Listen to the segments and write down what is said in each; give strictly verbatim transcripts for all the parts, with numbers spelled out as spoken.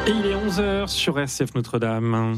Et il est onze heures sur R C F Notre-Dame.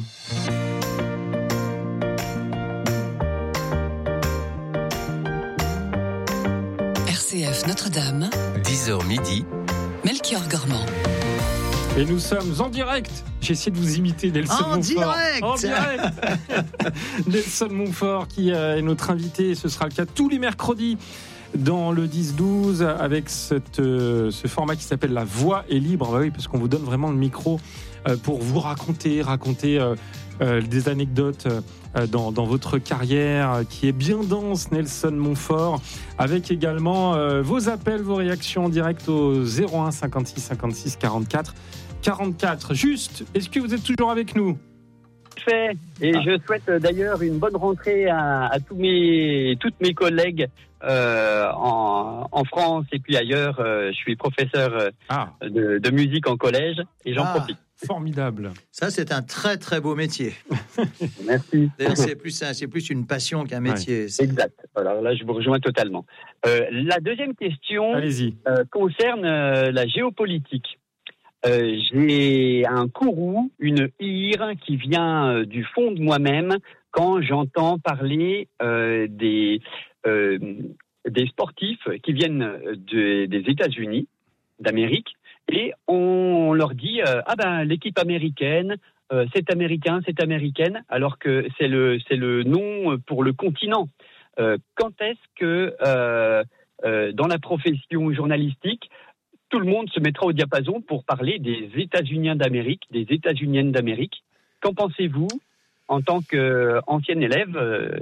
R C F Notre-Dame, dix heures midi, Melchior Gormand. Et nous sommes en direct. J'ai essayé de vous imiter, Nelson en Montfort. Direct en direct Nelson Montfort qui est notre invité. Ce sera le cas tous les mercredis dans le dix douze avec cette, euh, ce format qui s'appelle La Voix est libre. Bah oui, parce qu'on vous donne vraiment le micro euh, pour vous raconter, raconter euh, euh, des anecdotes euh, dans, dans votre carrière euh, qui est bien dense, Nelson Montfort, avec également euh, vos appels, vos réactions en direct au zéro un cinquante-six cinquante-six quarante-quatre quarante-quatre. Juste, est-ce que vous êtes toujours avec nous ? Fait. Et ah. je souhaite d'ailleurs une bonne rentrée à, à tous mes, toutes mes collègues euh, en, en France et puis ailleurs. Euh, je suis professeur euh, ah. de, de musique en collège et j'en ah. profite. Formidable. Ça, c'est un très très beau métier. Merci. D'ailleurs, c'est plus, c'est plus une passion qu'un métier. Ouais. C'est... Exact. Alors là, je vous rejoins totalement. Euh, la deuxième question Allez-y. Euh, concerne euh, la géopolitique. Euh, j'ai un courroux, une ire qui vient euh, du fond de moi-même quand j'entends parler euh, des euh, des sportifs qui viennent de, des États-Unis d'Amérique et on leur dit euh, ah ben l'équipe américaine euh, c'est américain, c'est américaine alors que c'est le c'est le nom pour le continent. Euh, quand est-ce que euh, euh, dans la profession journalistique tout le monde se mettra au diapason pour parler des États-Uniens d'Amérique, des États-Uniennes d'Amérique. Qu'en pensez-vous en tant qu'ancienne élève euh,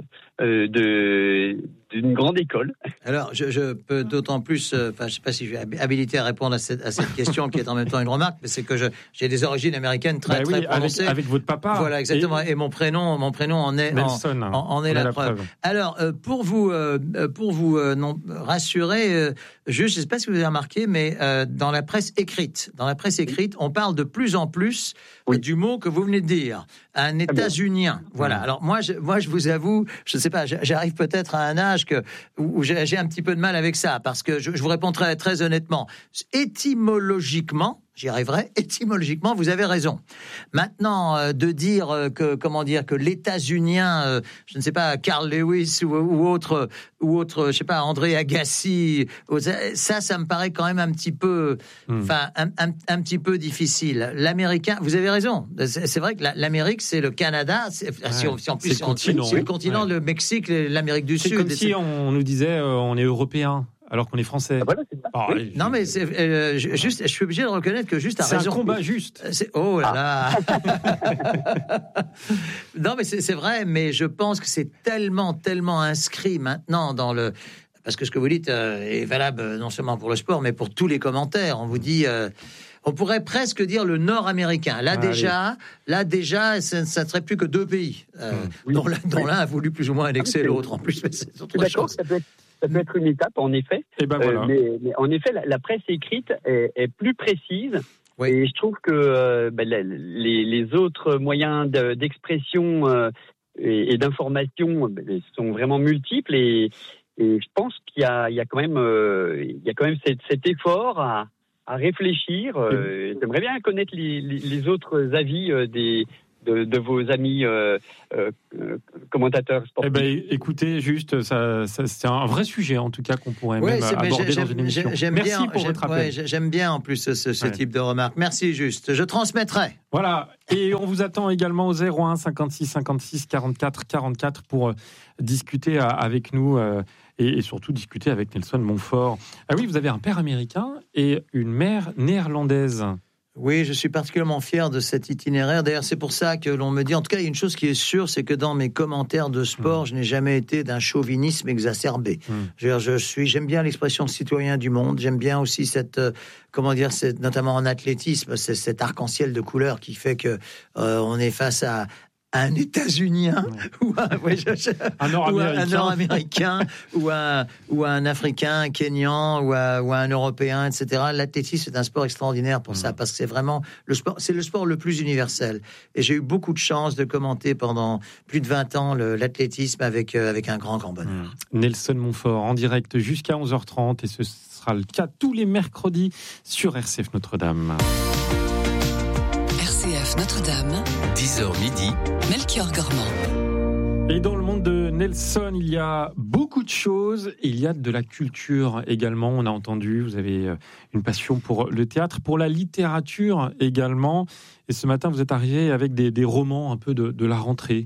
de, d'une grande école? Alors, je, je peux d'autant plus, enfin, euh, je ne sais pas si je suis habilité à répondre à cette, à cette question qui est en même temps une remarque, mais c'est que je, j'ai des origines américaines très, bah oui, très prononcées. Avec, avec votre papa. Voilà, exactement. Et, et mon prénom, mon prénom en est, Nelson, en, en, en est la, la preuve. preuve. Alors, euh, pour vous, euh, pour vous euh, non, rassurer, euh, juste, je ne sais pas si vous avez remarqué, mais euh, dans la presse écrite, dans la presse écrite, on parle de plus en plus oui. du mot que vous venez de dire, un États-Unien. Voilà. Mmh. Alors moi, je, moi, je vous avoue, je ne sais pas, j'arrive peut-être à un âge que où j'ai, j'ai un petit peu de mal avec ça, parce que je, je vous réponds très, très honnêtement. Étymologiquement, j'y arriverai. Étymologiquement, vous avez raison. Maintenant, euh, de dire euh, que, comment dire, que l'États-Unien, euh, je ne sais pas, Carl Lewis ou, ou autre, ou autre, je sais pas, André Agassi, ça, ça me paraît quand même un petit peu, enfin, mm. un, un, un petit peu difficile. L'américain, vous avez raison. C'est, c'est vrai que la, l'Amérique, c'est le Canada. C'est, ouais, si, on, si en plus, c'est, on, continent, c'est le continent, ouais. Le Mexique, l'Amérique du c'est Sud. C'est comme si on nous disait, euh, on est européen. Alors qu'on est français. Ah voilà, c'est ça. Oh, oui. Non, mais c'est, euh, je, juste, je suis obligé de reconnaître que juste à c'est raison. C'est un combat juste. C'est, oh là là. Ah. Non, mais c'est, c'est vrai, mais je pense que c'est tellement, tellement inscrit maintenant dans le. Parce que ce que vous dites euh, est valable non seulement pour le sport, mais pour tous les commentaires. On vous dit. Euh, On pourrait presque dire le Nord-américain. Là, ah, déjà, allez. là déjà, ça ne serait plus que deux pays, euh, mmh. oui. dont, l'un, dont l'un a voulu plus ou moins annexer ah, l'autre. En plus, mais c'est autre chose. Ça peut être, ça peut être une étape, en effet. Et ben voilà. euh, mais, mais en effet, la, la presse écrite est, est plus précise. Oui. Et je trouve que euh, ben, les, les autres moyens de, d'expression euh, et, et d'information ben, sont vraiment multiples. Et, et je pense qu'il y a, il y a quand même, euh, il y a quand même cet, cet effort à à réfléchir. Euh, j'aimerais bien connaître les, les, les autres avis euh, des, de, de vos amis euh, euh, commentateurs sportifs. Eh ben, écoutez, juste, ça, ça, c'est un vrai sujet, en tout cas, qu'on pourrait ouais, même aborder dans une émission. J'aime Merci bien, pour votre appel. Ouais, j'aime bien, en plus, ce, ce ouais. type de remarque. Merci, juste. Je transmettrai. Voilà. Et on vous attend également au zéro un cinquante-six cinquante-six quarante-quatre quarante-quatre pour euh, discuter euh, avec nous euh, et, et surtout discuter avec Nelson Montfort. Ah oui, vous avez un père américain et une mère néerlandaise. Oui, je suis particulièrement fier de cet itinéraire. D'ailleurs, c'est pour ça que l'on me dit... En tout cas, il y a une chose qui est sûre, c'est que dans mes commentaires de sport, mmh. je n'ai jamais été d'un chauvinisme exacerbé. Mmh. Je, je suis, j'aime bien l'expression citoyen du monde. J'aime bien aussi cette... Euh, comment dire, cette, notamment en athlétisme, c'est cet arc-en-ciel de couleurs qui fait que euh, on est face à... un États-Unien mmh. ou un, ouais, je, je, un Nord-Américain, ou un, un Nord-Américain ou, un, ou un Africain, un Kényan ou un, ou un Européen, et cetera. L'athlétisme est un sport extraordinaire pour mmh. ça, parce que c'est vraiment le sport, c'est le sport le plus universel. Et j'ai eu beaucoup de chance de commenter pendant plus de vingt ans le, l'athlétisme avec, euh, avec un grand, grand bonheur. Mmh. Nelson Montfort en direct jusqu'à onze heures trente et ce sera le cas tous les mercredis sur R C F Notre-Dame. F Notre-Dame, dix heures midi, Melchior Gormand. Et dans le monde de Nelson, il y a beaucoup de choses. Il y a de la culture également. On a entendu, vous avez une passion pour le théâtre, pour la littérature également. Et ce matin, vous êtes arrivé avec des, des romans un peu de, de la rentrée.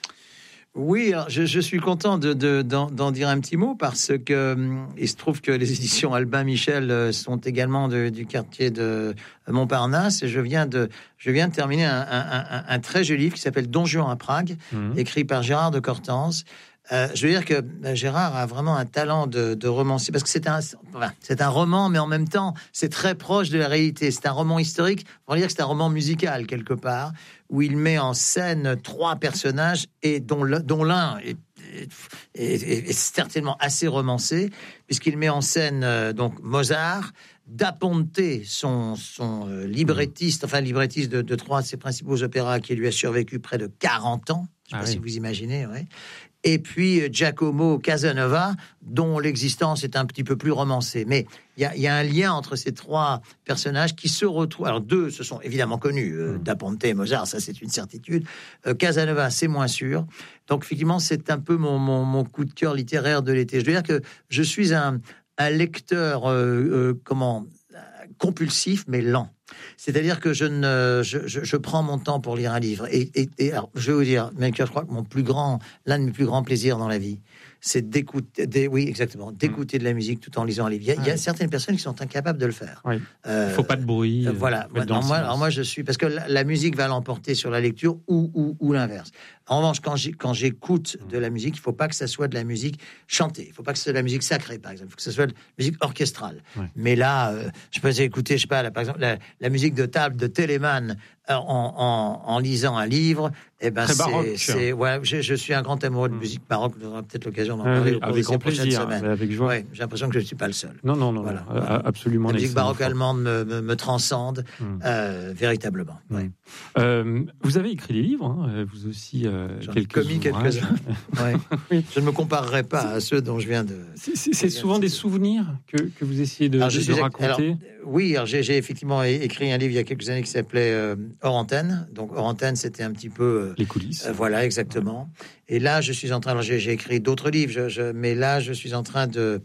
Oui, alors je, je suis content de, de, d'en, d'en dire un petit mot parce que hum, il se trouve que les éditions Albin Michel euh, sont également de, du quartier de Montparnasse et je viens de, je viens de terminer un, un, un, un très joli livre qui s'appelle Don Juan à Prague, mmh. écrit par Gérard de Cortance. Euh, je veux dire que Gérard a vraiment un talent de, de romancier parce que c'est un, enfin, c'est un roman, mais en même temps, c'est très proche de la réalité. C'est un roman historique. On va dire que c'est un roman musical quelque part où il met en scène trois personnages et dont, le, dont l'un est, est, est, est certainement assez romancé puisqu'il met en scène euh, donc Mozart. Da Ponte, son, son euh, librettiste, enfin librettiste de, de trois de ses principaux opéras qui lui a survécu près de quarante ans. Je ne sais ah pas oui. si vous imaginez, ouais. Et puis Giacomo Casanova, dont l'existence est un petit peu plus romancée. Mais il y, y a un lien entre ces trois personnages qui se retrouvent. Alors deux se sont évidemment connus, euh, Da Ponte et Mozart, ça c'est une certitude. Euh, Casanova, c'est moins sûr. Donc effectivement, c'est un peu mon, mon, mon coup de cœur littéraire de l'été. Je veux dire que je suis un, un lecteur, euh, euh, comment, compulsif, mais lent. C'est-à-dire que je ne, je, je, je prends mon temps pour lire un livre. Et, et, et alors, je vais vous dire, mais je crois que mon plus grand, l'un de mes plus grands plaisirs dans la vie, c'est d'écouter, des, oui, exactement, d'écouter mmh. de la musique tout en lisant un livre. Il y a, ah, il y a oui. certaines personnes qui sont incapables de le faire. Oui. Euh, il ne faut pas de bruit. Euh, voilà. Ouais, alors, moi, alors moi, je suis parce que la, la musique va l'emporter sur la lecture ou, ou, ou l'inverse. En revanche, quand, j'ai, quand j'écoute de la musique, il ne faut pas que ça soit de la musique chantée. Il ne faut pas que ce soit de la musique sacrée, par exemple. Il faut que ce soit de la musique orchestrale. Ouais. Mais là, euh, je peux écouter, je sais pas, là, par exemple, la, la musique de table de Telemann en, en, en lisant un livre. Eh ben, Très c'est, baroque. C'est, ouais, je, je suis un grand amoureux de musique baroque. On aura peut-être l'occasion d'en parler euh, au cours de ces prochaines semaines. Avec joie. Ouais, j'ai l'impression que je ne suis pas le seul. Non, non, non, voilà, non voilà. Absolument. La musique baroque allemande me, me, me transcende mm. euh, véritablement. Mm. Ouais. Euh, vous avez écrit des livres, hein, vous aussi. Euh, J'en quelques ai commis quelques-uns. ouais. oui. Je ne me comparerai pas à ceux dont je viens de. C'est, c'est, c'est souvent des souvenirs que, que vous essayez de, alors, de, de raconter. Alors, oui, alors j'ai, j'ai effectivement écrit un livre il y a quelques années qui s'appelait euh, Hors Antenne. Donc Hors Antenne, c'était un petit peu euh, les coulisses. Euh, voilà, exactement. Ouais. Et là, je suis en train. Alors, j'ai, j'ai écrit d'autres livres, je, je, mais là, je suis en train de,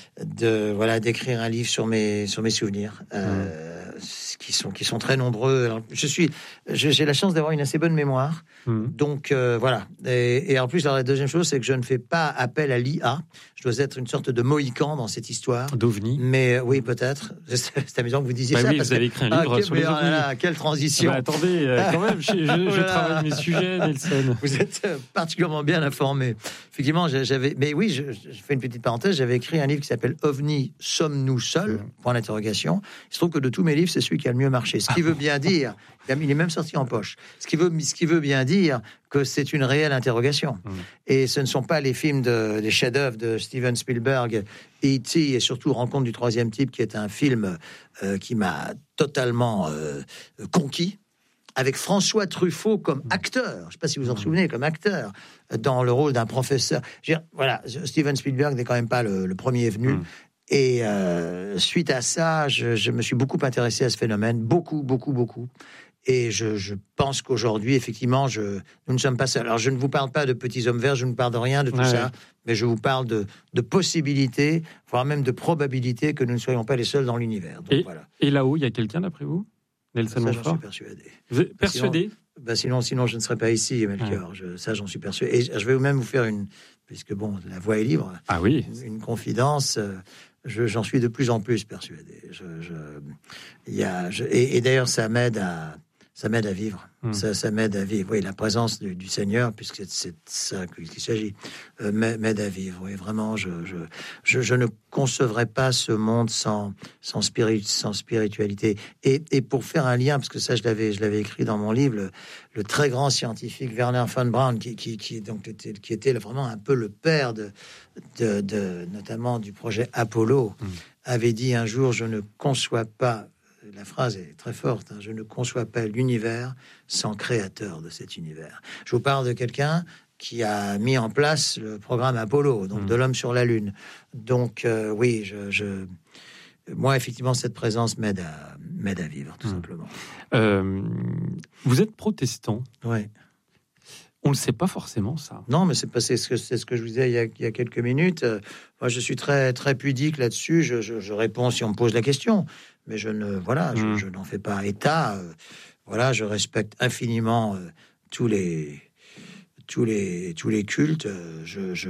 de voilà, d'écrire un livre sur mes sur mes souvenirs. Euh, mmh. qui sont qui sont très nombreux. Alors, je suis, je, j'ai la chance d'avoir une assez bonne mémoire, mmh. donc euh, voilà. Et, et en plus, alors, la deuxième chose, c'est que je ne fais pas appel à l'I A. Je dois être une sorte de Mohican dans cette histoire. D'ovni. Mais euh, oui, peut-être. C'est, c'est amusant que vous disiez bah ça. Oui, parce vous avez écrit un livre ah, sur les ovnis. Ah, là, quelle transition. Ah bah, attendez, euh, quand même, je, je, je voilà. travaille mes sujets, Nelson. Vous êtes euh, particulièrement bien informé. Effectivement, j'avais. Mais oui, je, je fais une petite parenthèse. J'avais écrit un livre qui s'appelle OVNI, sommes-nous seuls ? Point d'interrogation. Il se trouve que de tous mes livres, c'est celui qui a le mieux marché. Ce qui veut bien dire, il est même sorti en poche. Ce qui veut, ce qui veut bien dire que c'est une réelle interrogation. Mmh. Et ce ne sont pas les films de, les chefs-d'œuvre de Steven Spielberg, E T et surtout Rencontre du troisième type, qui est un film euh, qui m'a totalement euh, conquis. Avec François Truffaut comme acteur, je ne sais pas si vous en souvenez, comme acteur, dans le rôle d'un professeur. Je veux dire, voilà, Steven Spielberg n'est quand même pas le, le premier venu. Mmh. Et euh, suite à ça, je, je me suis beaucoup intéressé à ce phénomène, beaucoup, beaucoup, beaucoup. Et je, je pense qu'aujourd'hui, effectivement, je, nous ne sommes pas seuls. Alors, je ne vous parle pas de petits hommes verts, je ne vous parle de rien de tout ouais. ça, mais je vous parle de, de possibilités, voire même de probabilités que nous ne soyons pas les seuls dans l'univers. Donc, et, voilà. Et là-haut, il y a quelqu'un d'après vous, Nelson Ça, Montfort ? J'en suis persuadé. Vous êtes persuadé ? Sinon, bah sinon, sinon, je ne serais pas ici, Melchior. Ouais. Je, ça, j'en suis persuadé. Et je vais même vous faire une, puisque bon, la voix est libre. Ah oui. Une, une confidence. Euh, Je, j'en suis de plus en plus persuadé. Je, je, y a, je, et, et d'ailleurs, ça m'aide à, ça m'aide à vivre. Mmh. Ça, ça m'aide à vivre. Oui, la présence du, du Seigneur, puisque c'est de ça qu'il s'agit, euh, m'aide à vivre. Oui, vraiment, je, je, je, je ne concevrais pas ce monde sans, sans, spirit, sans spiritualité. Et, et pour faire un lien, parce que ça, je l'avais, je l'avais écrit dans mon livre, le, le très grand scientifique Werner von Braun, qui, qui, qui, donc, était, qui était vraiment un peu le père de, de, de notamment du projet Apollo, mmh. avait dit un jour: je ne conçois pas. La phrase est très forte, hein, je ne conçois pas l'univers sans créateur de cet univers. Je vous parle de quelqu'un qui a mis en place le programme Apollo, donc mmh. de l'homme sur la Lune. Donc euh, oui, je, je, moi effectivement cette présence m'aide à, m'aide à vivre, tout mmh. simplement. Euh, Vous êtes protestant. Oui. On ne le sait pas forcément, ça. Non, mais c'est, pas, c'est, ce, que, c'est ce que je vous disais il y a, il y a quelques minutes. Euh, moi, je suis très, très pudique là-dessus. Je, je, je réponds si on me pose la question. Mais je, ne, voilà, mmh. je, je n'en fais pas état. Euh, voilà, je respecte infiniment euh, tous, les, tous, les, tous les cultes. Euh, je, je,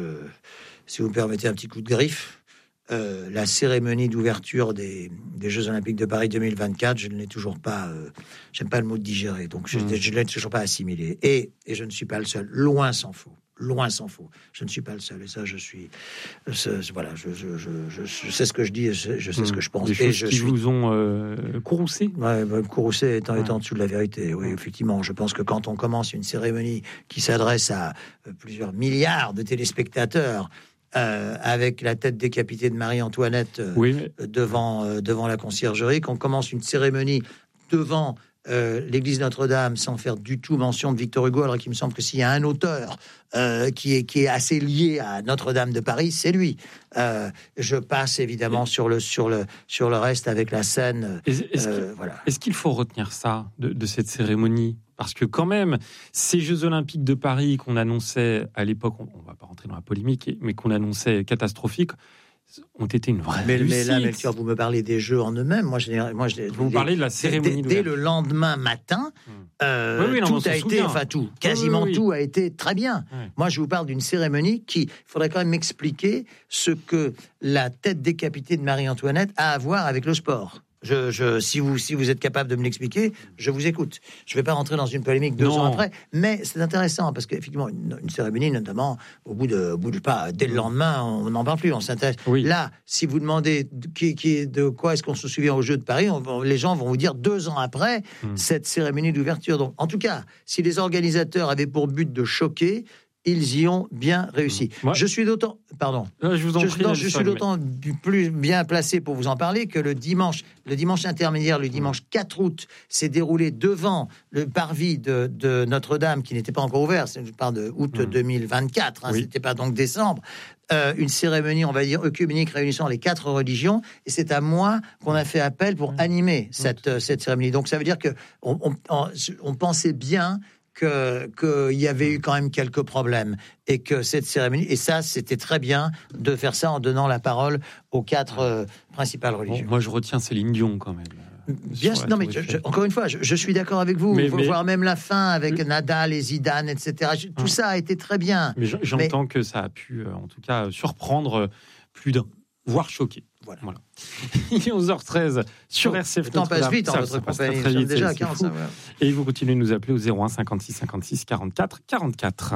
si vous me permettez un petit coup de griffe, euh, la cérémonie d'ouverture des, des Jeux Olympiques de Paris deux mille vingt-quatre, je ne l'ai toujours pas... Euh, j'aime pas le mot digérer, donc je ne mmh. l'ai toujours pas assimilé. Et, et je ne suis pas le seul. Loin s'en faut. Loin s'en faut. Je ne suis pas le seul. Et ça, je suis... C'est, voilà, je, je, je, je, je sais ce que je dis, je, je sais mmh. ce que je pense. Des et choses je qui suis... vous ont euh, courroucé. Ouais, bah, courroucé étant, ouais. étant en dessous de la vérité. Oui, effectivement. Je pense que quand on commence une cérémonie qui s'adresse à euh, plusieurs milliards de téléspectateurs, Euh, avec la tête décapitée de Marie-Antoinette euh, oui, mais... devant, euh, devant la conciergerie, qu'on commence une cérémonie devant euh, l'église Notre-Dame sans faire du tout mention de Victor Hugo, alors qu'il me semble que s'il y a un auteur euh, qui, est, qui est assez lié à Notre-Dame de Paris, c'est lui. Euh, je passe évidemment et... sur, le, sur, le, sur le reste avec la scène. Est-ce, est-ce, euh, qu'il, voilà. est-ce qu'il faut retenir ça de, de cette cérémonie ? Parce que quand même, ces Jeux Olympiques de Paris qu'on annonçait à l'époque, on ne va pas rentrer dans la polémique, mais qu'on annonçait catastrophiques, ont été une vraie mais, réussite. Mais là, Melchior, vous me parlez des Jeux en eux-mêmes. Moi, je, moi, je, vous les, parlez de la cérémonie dès, dès le lendemain matin, mmh. euh, oui, oui, non, tout a été, souvient. enfin tout, quasiment oui, oui, oui. tout a été très bien. Oui. Moi, je vous parle d'une cérémonie qui, il faudrait quand même m'expliquer ce que la tête décapitée de Marie-Antoinette a à voir avec le sport. Je, je, si, vous, si vous êtes capable de me l'expliquer, je vous écoute. Je ne vais pas rentrer dans une polémique deux non. ans après, mais c'est intéressant parce qu'effectivement, une, une cérémonie, notamment, au bout de, au bout de pas, dès le lendemain, on n'en parle plus, on s'intéresse. Oui. Là, si vous demandez de, qui, qui, de quoi est-ce qu'on se souvient aux Jeux de Paris, on, les gens vont vous dire deux ans après hum. cette cérémonie d'ouverture. Donc, en tout cas, si les organisateurs avaient pour but de choquer, ils y ont bien réussi. Ouais. Je suis d'autant, pardon, je, vous en je, prie, non, je suis d'autant mais... plus bien placé pour vous en parler que le dimanche, le dimanche intermédiaire, le dimanche quatre août, s'est déroulé devant le parvis de, de Notre-Dame, qui n'était pas encore ouvert. Je parle de août mmh. deux mille vingt-quatre. Hein, oui. C'était pas donc décembre. Euh, une cérémonie, on va dire, œcuménique réunissant les quatre religions, et c'est à moi qu'on a fait appel pour mmh. animer cette, mmh. cette cérémonie. Donc ça veut dire que on, on, on, on pensait bien que qu'il y avait eu quand même quelques problèmes et que cette cérémonie, et ça c'était très bien de faire ça en donnant la parole aux quatre euh, principales religions. Bon, moi je retiens Céline Dion quand même. Bien, non mais je, je, encore une fois, je, je suis d'accord avec vous. Mais, Faut mais, voir même la fin avec mais, Nadal et Zidane, et cetera. Je, tout ça a été très bien. Mais j'entends mais, que ça a pu, en tout cas, surprendre plus d'un, voire choquer. Voilà. voilà. Il est onze heures treize sur oh, R C F. Le temps passe vite en votre compagnie. Nous sommes déjà à quinze. Ouais. Et vous continuez de nous appeler au zéro un cinquante-six cinquante-six quarante-quatre quarante-quatre.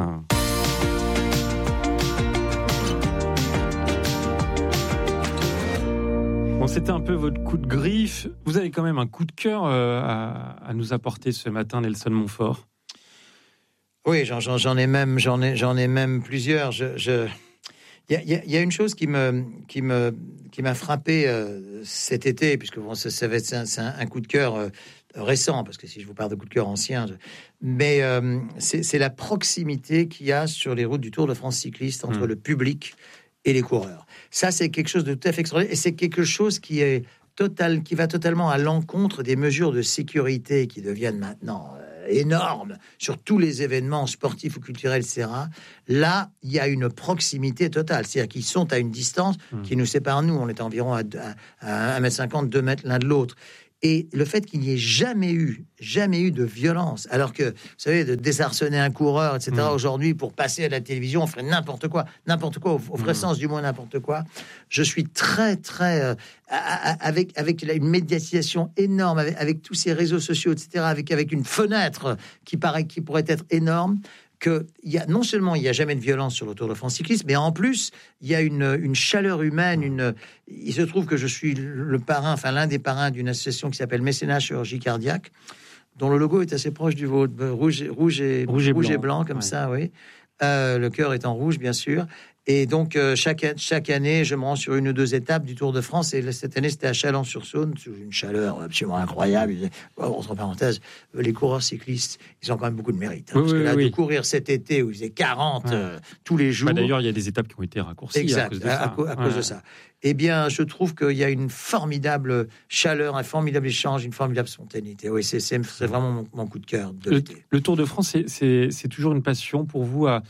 Bon, c'était un peu votre coup de griffe. Vous avez quand même un coup de cœur euh, à, à nous apporter ce matin, Nelson Montfort. Oui, j'en, j'en, j'en ai même, j'en ai, j'en ai même plusieurs. Je, je... Il y, y, y a une chose qui me, qui me, qui m'a frappé euh, cet été, puisque bon, ça, ça va être c'est un, c'est un coup de cœur euh, récent, parce que si je vous parle de coup de cœur ancien, je... mais euh, c'est, c'est la proximité qu'il y a sur les routes du Tour de France cycliste entre mmh. le public et les coureurs. Ça, c'est quelque chose de tout à fait extraordinaire, et c'est quelque chose qui est total, qui va totalement à l'encontre des mesures de sécurité qui deviennent maintenant euh, énorme sur tous les événements sportifs ou culturels, et cetera. Là, il y a une proximité totale. C'est-à-dire qu'ils sont à une distance mmh. qui nous sépare, nous. On est environ à, à, à un mètre cinquante, deux mètres l'un de l'autre. Et le fait qu'il n'y ait jamais eu, jamais eu de violence, alors que, vous savez, de désarçonner un coureur, et cetera, mmh. aujourd'hui, pour passer à la télévision, on ferait n'importe quoi, n'importe quoi, au, au vrai mmh. sens du mot, n'importe quoi. Je suis très, très... Euh, avec, avec une médiatisation énorme, avec, avec tous ces réseaux sociaux, et cetera, avec, avec une fenêtre qui, paraît, qui pourrait être énorme, que il y a, non seulement il n'y a jamais de violence sur le Tour de France cycliste, mais en plus, il y a une, une chaleur humaine. Une, il se trouve que je suis le parrain, enfin l'un des parrains d'une association qui s'appelle Mécénat Chirurgie Cardiaque, dont le logo est assez proche du vôtre, rouge, rouge, et, rouge, et, rouge blanc. et blanc, comme ouais. ça, oui. Euh, le cœur est en rouge, bien sûr. Et donc, euh, chaque, chaque année, je me rends sur une ou deux étapes du Tour de France. Et cette année, c'était à Chalon-sur-Saône, sous une chaleur absolument incroyable. Entre parenthèses, les coureurs cyclistes, ils ont quand même beaucoup de mérite. Hein, oui, parce oui, que là, oui. de courir cet été où il faisait quarante ouais. euh, tous les jours. Bah, d'ailleurs, il y a des étapes qui ont été raccourcies exact, à cause de à, ça. à, co- à ouais. cause de ça. Eh bien, je trouve qu'il y a une formidable chaleur, un formidable échange, une formidable spontanéité. Oui, c'est, c'est, c'est vraiment mon, mon coup de cœur de Le, l'été. le Tour de France, c'est, c'est, c'est toujours une passion pour vous à,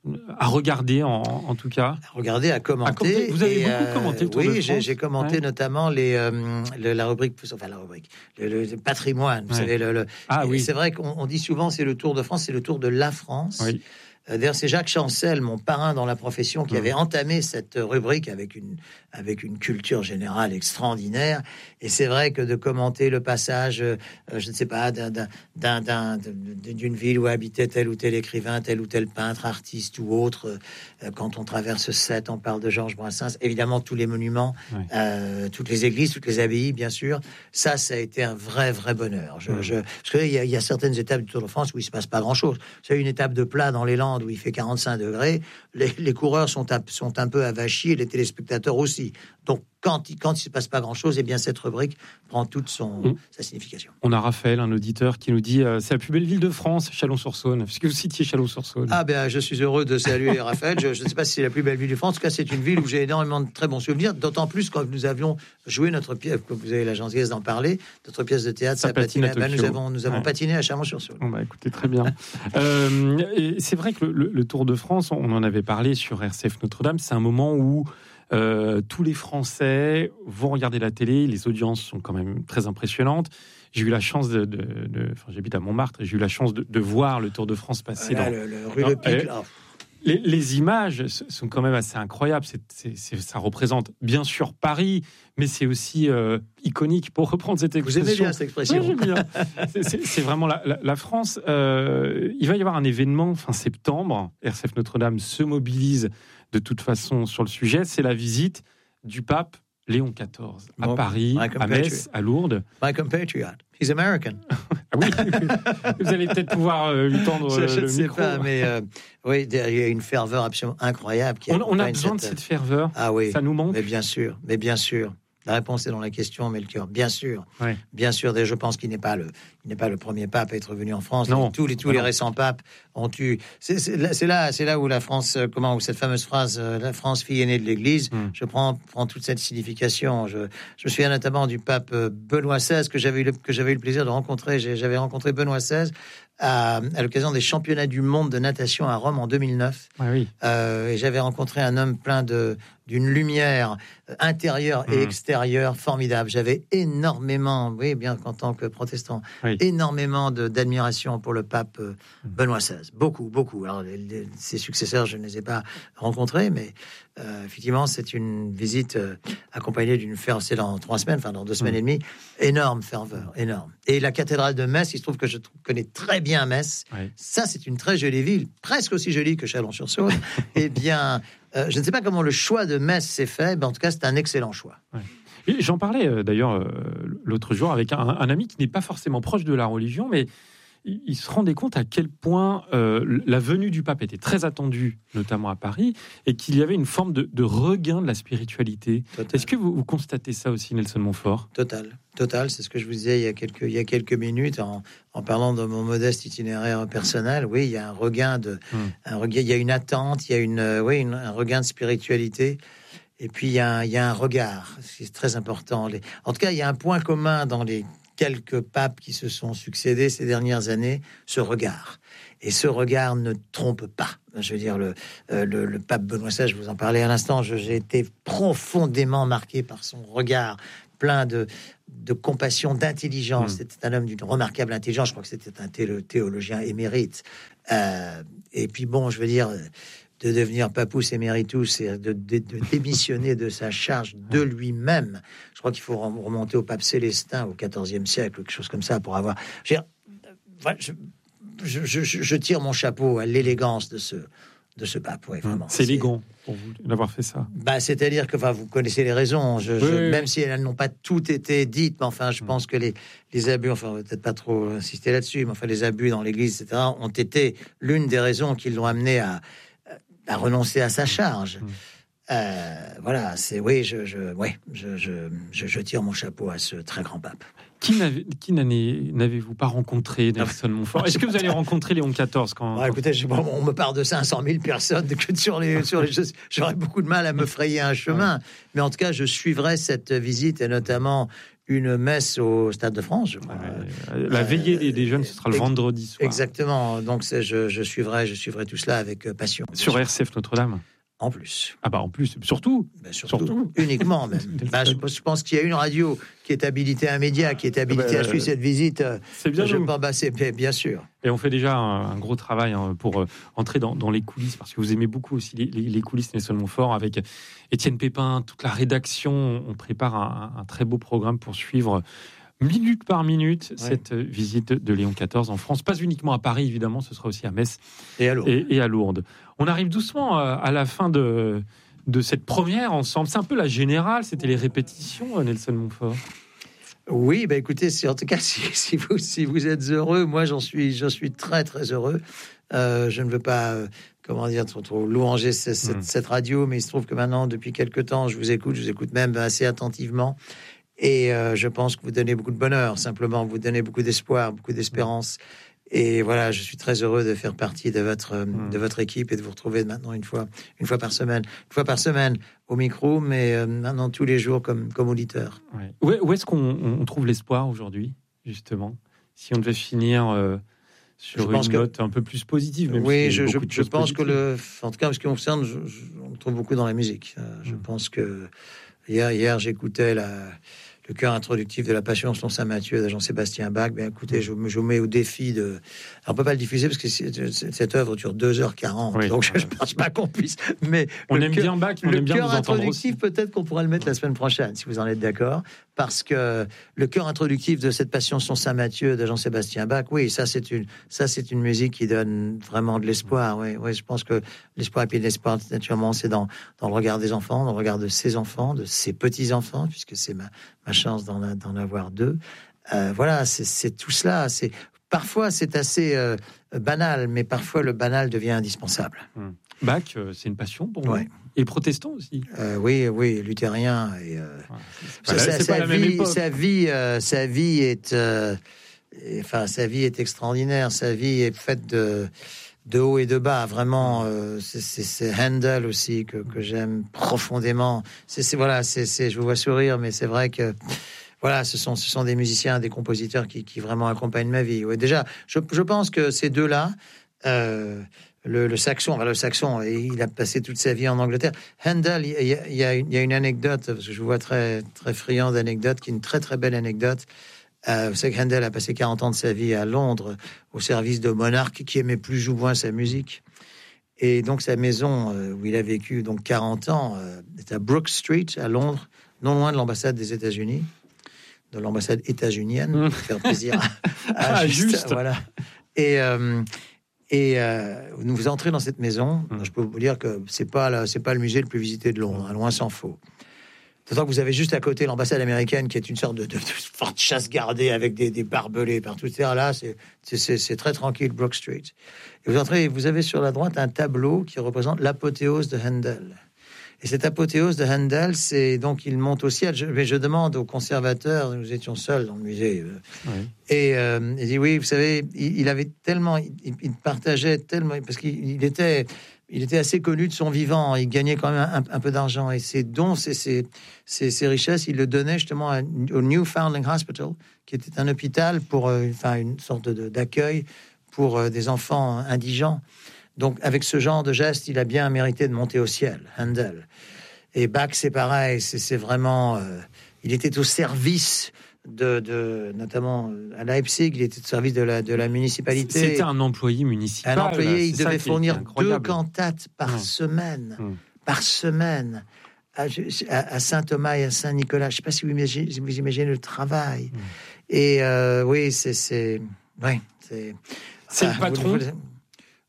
à regarder, en, en tout cas. Regardez, à commenter. À commenter. Vous avez et, beaucoup commenté le Tour oui, de France. j'ai, j'ai commenté ouais. notamment les, euh, le, la rubrique, enfin la rubrique, le, le, le patrimoine. Vous ouais. savez, le, le, ah, oui. c'est vrai qu'on on dit souvent c'est le Tour de France, c'est le Tour de la France. Oui. D'ailleurs, c'est Jacques Chancel, mon parrain dans la profession, qui mmh. avait entamé cette rubrique avec une, avec une culture générale extraordinaire. Et c'est vrai que de commenter le passage, euh, je ne sais pas, d'un, d'un, d'un, d'un, d'une ville où habitait tel ou tel écrivain, tel ou tel peintre, artiste ou autre, euh, quand on traverse Sète, on parle de Georges Brassens, évidemment tous les monuments, ouais. euh, toutes les églises, toutes les abbayes, bien sûr. Ça, ça a été un vrai, vrai bonheur. Je, mmh. je, parce qu'il y, y a certaines étapes du Tour de France où il ne se passe pas grand-chose. C'est une étape de plat dans les Landes où il fait quarante-cinq degrés, les, les coureurs sont, à, sont un peu avachis et les téléspectateurs aussi. Donc, quand il quand il se passe pas grand-chose, eh bien, cette rubrique prend toute son, mmh. sa signification. On a Raphaël, un auditeur, qui nous dit euh, c'est la plus belle ville de France, Chalon-sur-Saône. Est-ce que vous citiez Chalon-sur-Saône ? Ah ben, je suis heureux de saluer Raphaël. Je, je ne sais pas si c'est la plus belle ville de France. En tout cas, c'est une ville où j'ai énormément de très bons souvenirs. D'autant plus quand nous avions joué notre pièce, comme vous avez la gentillesse d'en parler, notre pièce de théâtre, ça, ça patine. patine à ben, nous avons, nous avons ouais. patiné à Chalon-sur-Saône. Bon, bah, écoutez, très bien. euh, et c'est vrai que le, le Tour de France, on en avait parlé sur R C F Notre-Dame, c'est un moment où Euh, tous les Français vont regarder la télé, les audiences sont quand même très impressionnantes. J'ai eu la chance de, de, de enfin, j'habite à Montmartre, et j'ai eu la chance de, de voir le Tour de France passer voilà, dans le, le rue Le Pic. Euh, les, les images sont quand même assez incroyables. C'est, c'est, c'est, ça représente bien sûr Paris, mais c'est aussi euh, iconique, pour reprendre cette expression. Vous aimez bien cette expression ? Oui, j'aime bien. c'est, c'est, c'est vraiment la, la, la France. Euh, il va y avoir un événement fin septembre. R C F Notre-Dame se mobilise de toute façon sur le sujet. C'est la visite du pape Léon quatorze à bon, Paris, à Metz, à Lourdes. My compatriot. He's American. Ah oui, vous allez peut-être pouvoir euh, lui tendre je, je le ne sais micro. pas, mais euh, oui, il y a une ferveur absolument incroyable. Qui on, on a besoin cette... de cette ferveur. Ah oui, ça nous manque. Mais bien sûr, mais bien sûr. La réponse est dans la question, Melchior. Bien sûr, ouais. bien sûr. Je pense qu'il n'est pas le, il n'est pas le premier pape à être venu en France. Non. Tous les tous non. les récents papes ont eu. C'est, c'est, là, c'est là, c'est là où la France, comment, où cette fameuse phrase, euh, la France, fille aînée de l'Église. Mm. Je prends, prends toute cette signification. Je, je me souviens notamment du pape Benoît seize que j'avais eu le, que j'avais eu le plaisir de rencontrer. J'ai, j'avais rencontré Benoît seize à, à l'occasion des championnats du monde de natation à Rome en deux mille neuf. Ouais, oui. euh, et j'avais rencontré un homme plein de d'une lumière intérieure et mmh. extérieure formidable. J'avais énormément, oui, bien qu'en tant que protestant, oui. énormément de, d'admiration pour le pape euh, Benoît seize. Beaucoup, beaucoup. Alors, les, les, ses successeurs, je ne les ai pas rencontrés, mais euh, effectivement, c'est une visite euh, accompagnée d'une ferveur, c'est dans trois semaines, enfin dans deux semaines mmh. et demie, énorme ferveur, énorme. Et la cathédrale de Metz, il se trouve que je connais très bien Metz. Oui. Ça, c'est une très jolie ville, presque aussi jolie que Chalon-sur-Saône. Eh bien, Euh, je ne sais pas comment le choix de Metz s'est fait, mais en tout cas, c'est un excellent choix. Ouais. Et j'en parlais euh, d'ailleurs euh, l'autre jour avec un, un ami qui n'est pas forcément proche de la religion, mais il, il se rendait compte à quel point euh, la venue du pape était très attendue, notamment à Paris, et qu'il y avait une forme de, de regain de la spiritualité. Total. Est-ce que vous, vous constatez ça aussi, Nelson Montfort ? Total. Total, c'est ce que je vous disais il y a quelques, il y a quelques minutes en, en parlant de mon modeste itinéraire personnel. Oui, il y a un regain de, mmh. un regain, il y a une attente, il y a une, oui, une, un regain de spiritualité. Et puis il y a un, il y a un regard, c'est très important. Les, en tout cas, il y a un point commun dans les quelques papes qui se sont succédés ces dernières années, ce regard. Et ce regard ne trompe pas. Je veux dire, le, euh, le, le pape Benoît seize, je vous en parlais à l'instant, je, j'ai été profondément marqué par son regard, plein de, de compassion, d'intelligence. Mmh. C'était un homme d'une remarquable intelligence. Je crois que c'était un théologien émérite. Euh, et puis bon, je veux dire, de devenir papus emeritus et de, de, de démissionner de sa charge de lui-même. Je crois qu'il faut remonter au pape Célestin au quatorzième siècle, quelque chose comme ça, pour avoir... Je, je, je, je, je tire mon chapeau à l'élégance de ce... de ce pape, ouais, vraiment. C'est élégant pour vous d'avoir fait ça. Bah, c'est-à-dire que, enfin, vous connaissez les raisons. Je, oui, je, oui, même oui. si elles n'ont pas toutes été dites, mais enfin, je mmh. pense que les, les abus, enfin, on va peut-être pas trop insister là-dessus, mais enfin, les abus dans l'Église, et cetera, ont été l'une des raisons qui l'ont amené à, à renoncer à sa charge. Mmh. Euh, voilà, c'est oui, je, je, ouais, je, je, je, je tire mon chapeau à ce très grand pape. Qui, n'avez, qui n'avez, n'avez-vous pas rencontré, Nelson Montfort? Est-ce que vous allez rencontrer Léon quatorze quand, ouais, écoutez, je, bon, on me parle de cinq cent mille personnes que sur les, sur les choses. J'aurais beaucoup de mal à me frayer un chemin. Ouais. Mais en tout cas, je suivrai cette visite et notamment une messe au Stade de France. Je crois. Ouais, la veillée des, des jeunes, ce sera le ex- vendredi soir. Exactement. Donc, c'est, je, je, suivrai, je suivrai tout cela avec passion. Sur R C F Notre-Dame. En plus. Ah bah en plus, surtout. Ben surtout, surtout. Uniquement même. ben, je, je pense qu'il y a une radio qui est habilitée, un média qui est habilité ben, à suivre cette visite. C'est bien. Je pense, bah, c'est bien sûr. Et on fait déjà un, un gros travail hein, pour euh, entrer dans, dans les coulisses, parce que vous aimez beaucoup aussi les, les, les coulisses Nelson Montfort avec Étienne Pépin, toute la rédaction. On prépare un, un très beau programme pour suivre minute par minute ouais. cette visite de Léon quatorze en France. Pas uniquement à Paris, évidemment, ce sera aussi à Metz et à Lourdes. Et, et à Lourdes. On arrive doucement à la fin de, de cette première ensemble. C'est un peu la générale, c'était les répétitions, Nelson Montfort. Oui, bah écoutez, si, en tout cas, si, si, vous, si vous êtes heureux, moi j'en suis, j'en suis très très heureux. Euh, je ne veux pas, euh, comment dire, trop, trop louanger cette, cette, mmh. cette radio, mais il se trouve que maintenant, depuis quelques temps, je vous écoute, je vous écoute même assez attentivement. Et euh, je pense que vous donnez beaucoup de bonheur, simplement, vous donnez beaucoup d'espoir, beaucoup d'espérance. Et voilà, je suis très heureux de faire partie de votre, mmh. de votre équipe et de vous retrouver maintenant une fois, une fois par semaine. Une fois par semaine au micro, mais euh, maintenant tous les jours comme, comme auditeur. Ouais. Où, où est-ce qu'on on trouve l'espoir aujourd'hui, justement? Si on devait finir euh, sur je une note que, un peu plus positive. Même oui, si je, je, je pense positives. que, le, en tout cas, en ce qui me concerne, je, je, on le trouve beaucoup dans la musique. Euh, je mmh. pense que hier, hier j'écoutais la... le chœur introductif de la Passion selon saint Matthieu de Jean-Sébastien Bach. Bien écoutez, je me, je me mets au défi de... Alors, on peut pas le diffuser parce que c'est, cette œuvre dure deux heures quarante. Oui, donc, ouais. je ne pense pas qu'on puisse... Mais on le aime coeur, bien Bach, on le aime bien chœur vous entendre introductif, aussi. Peut-être qu'on pourra le mettre la semaine prochaine, si vous en êtes d'accord. Parce que le chœur introductif de cette Passion selon saint Matthieu de Jean-Sébastien Bach, oui, ça c'est une, ça, c'est une musique qui donne vraiment de l'espoir. Oui, oui, je pense que l'espoir, et puis l'espoir, naturellement, c'est dans, dans le regard des enfants, dans le regard de ses enfants, de ses petits-enfants, puisque c'est ma, ma chance d'en, d'en avoir deux. Euh, voilà, c'est, c'est tout cela. C'est, parfois, c'est assez euh, banal, mais parfois, le banal devient indispensable. Hum. Bach, euh, c'est une passion pour moi. Ouais. Et protestant aussi. Euh, oui, oui, luthérien. Et, euh, ouais, c'est sa, pas, c'est sa, pas vie, sa vie, euh, sa vie est, euh, enfin, sa vie est extraordinaire. Sa vie est faite de, de haut et de bas. Vraiment, euh, c'est, c'est, c'est Handel aussi que, que j'aime profondément. C'est, c'est voilà, c'est, c'est, je vous vois sourire, mais c'est vrai que. Voilà, ce sont, ce sont des musiciens, des compositeurs qui, qui vraiment accompagnent ma vie. Ouais, déjà, je, je pense que ces deux-là, euh, le, le saxon, enfin, le saxon, il a passé toute sa vie en Angleterre. Handel, il y a, il y a, une, il y a une anecdote, parce que je vous vois très, très friand d'anecdotes, qui est une très très belle anecdote. Euh, vous savez que Handel a passé quarante ans de sa vie à Londres, au service de monarques qui aimaient plus ou moins sa musique. Et donc sa maison, euh, où il a vécu donc quarante ans, euh, est à Brook Street, à Londres, non loin de l'ambassade des États-Unis. De l'ambassade états-unienne, pour faire plaisir à, à ah, juste, juste. Voilà. Et, euh, et euh, vous entrez dans cette maison, mmh. je peux vous dire que c'est pas, la, c'est pas le musée le plus visité de Londres, hein, loin s'en faut. D'autant que vous avez juste à côté l'ambassade américaine, qui est une sorte de, de, de forte chasse gardée avec des, des barbelés partout. C'est-à-dire là, c'est, c'est, c'est, c'est très tranquille, Brook Street. Et vous entrez, vous avez sur la droite un tableau qui représente l'apothéose de Handel. Et cette apothéose de Handel, c'est donc il monte au ciel. Je, mais je demande au conservateur, nous étions seuls dans le musée, oui. et euh, il dit oui, vous savez, il, il avait tellement, il, il partageait tellement, parce qu'il il était, il était assez connu de son vivant. Il gagnait quand même un, un peu d'argent et ses dons, ses, ses, ses, ses richesses, il le donnait justement à, au Newfoundland Hospital, qui était un hôpital pour, euh, enfin, une sorte de, d'accueil pour euh, des enfants indigents. Donc, avec ce genre de geste, il a bien mérité de monter au ciel, Handel. Et Bach, c'est pareil, c'est, c'est vraiment... Euh, il était au service de, de... Notamment à Leipzig, il était au service de la, de la municipalité. C'était un employé municipal. Un employé, il devait fournir deux incroyable. cantates par mmh. semaine. Mmh. Par semaine. À, à Saint-Thomas et à Saint-Nicolas. Je ne sais pas si vous imaginez, si vous imaginez le travail. Mmh. Et euh, oui, c'est... c'est... Oui, c'est... C'est enfin, le patron... Vous, vous,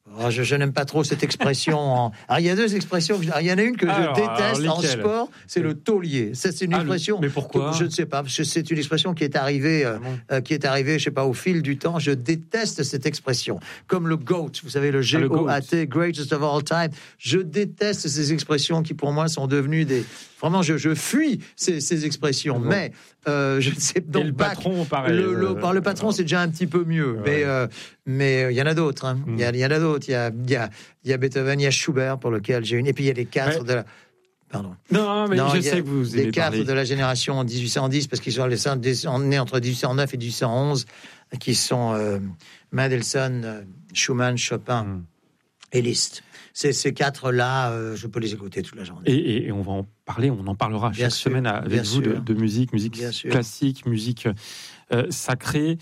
Oh, je, je n'aime pas trop cette expression. En... Alors, il y a deux expressions. Que... Alors, il y en a une que alors, je déteste alors, en sport, c'est le taulier. Ça, c'est une ah, expression. Le... Mais pourquoi que, je ne sais pas. Parce que c'est une expression qui est arrivée, euh, euh, qui est arrivée, je sais pas, au fil du temps. Je déteste cette expression. Comme le GOAT, vous savez, le G O A T, Greatest of All Time. Je déteste ces expressions qui, pour moi, sont devenues des. Vraiment, je, je fuis ces, ces expressions. Mmh. Mais euh, je ne sais donc Et le back, patron, pareil. Le, le, euh, par le patron, c'est déjà un petit peu mieux. Ouais. Mais euh, mais il y en a d'autres. Hein. Il mmh. y, y en a d'autres. Il y a, il y a il y a Beethoven, il y a Schubert pour lequel j'ai une. Et puis il y a les quatre ouais. de la. Pardon. Non, mais non, je sais que vous les quatre parler. de la génération dix-huit cent dix, parce qu'ils sont nés entre dix-huit cent neuf et dix-huit cent onze, qui sont euh, Mendelssohn, Schumann, Chopin mmh. et Liszt. Ces, ces quatre-là, euh, je peux les écouter toute la journée. Et, et on va en parler, on en parlera bien chaque sûr, semaine avec vous de, de musique, musique classique, musique euh, sacrée.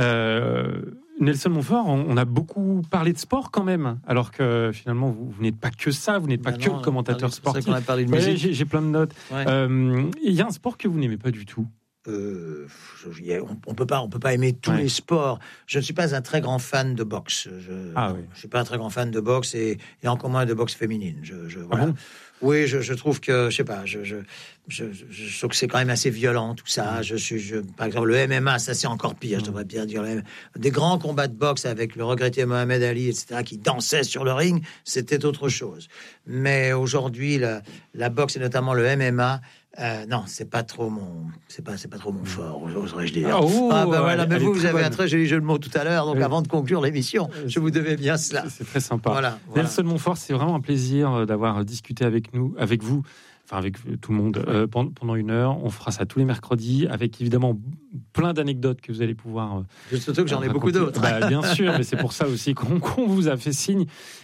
Euh, Nelson Montfort, on, on a beaucoup parlé de sport quand même, alors que finalement, vous, vous n'êtes pas que ça, vous n'êtes pas ben que non, commentateur sportif. C'est vrai qu'on a parlé de musique. Ouais, j'ai, j'ai plein de notes. Il ouais. euh, y a un sport que vous n'aimez pas du tout. Euh, on, on peut pas, on peut pas aimer tous ouais. les sports. Je ne suis pas un très grand fan de boxe. Je, ah, oui. je suis pas un très grand fan de boxe et, et encore moins de boxe féminine. Je, je voilà. Ah bon oui, je, je trouve que, je sais pas, je, je, je, je, je trouve que c'est quand même assez violent tout ça. Je suis, je, par exemple, le M M A, ça c'est encore pire. Je devrais bien dire des grands combats de boxe avec le regretté Mohamed Ali, et cetera, qui dansait sur le ring, c'était autre chose. Mais aujourd'hui, la, la boxe et notamment le M M A. Euh, non, c'est pas trop mon, c'est pas, c'est pas trop mon fort, oserais-je dire. Oh, ah ben voilà, elle, mais elle vous, vous avez bonne. un très joli jeu de mots tout à l'heure, donc oui. avant de conclure l'émission, je vous devais bien cela. C'est, c'est très sympa. Voilà, voilà. Nelson Montfort, c'est vraiment un plaisir d'avoir discuté avec nous, avec vous, enfin avec tout le monde euh, pendant une heure. On fera ça tous les mercredis, avec évidemment plein d'anecdotes que vous allez pouvoir. Euh, Surtout que j'en ai raconter. beaucoup d'autres. Bah, bien sûr, mais c'est pour ça aussi qu'on, qu'on vous a fait signe.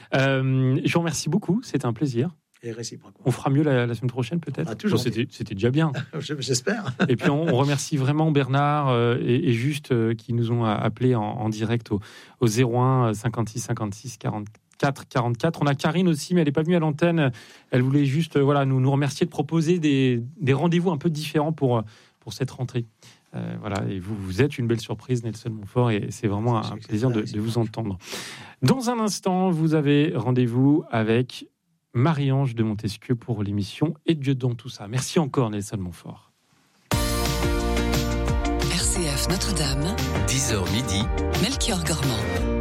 Euh, je vous remercie beaucoup, c'était un plaisir. Et réciproquement. On fera mieux la, la semaine prochaine peut-être. Ah, toujours. Bon, c'était, c'était déjà bien. J'espère. Et puis on, on remercie vraiment Bernard euh, et, et Juste euh, qui nous ont appelés en, en direct au, au zéro un cinquante-six cinquante-six quarante-quatre quarante-quatre. On a Karine aussi, mais elle n'est pas venue à l'antenne. Elle voulait juste euh, voilà, nous, nous remercier de proposer des, des rendez-vous un peu différents pour, pour cette rentrée. Euh, voilà, et vous, vous êtes une belle surprise, Nelson Montfort, et c'est vraiment un, un plaisir de, de vous entendre. Dans un instant, vous avez rendez-vous avec Marie-Ange de Montesquieu pour l'émission Et Dieu dans tout ça. Merci encore, Nelson Montfort. R C F Notre-Dame, dix heures midi, Melchior Gormand.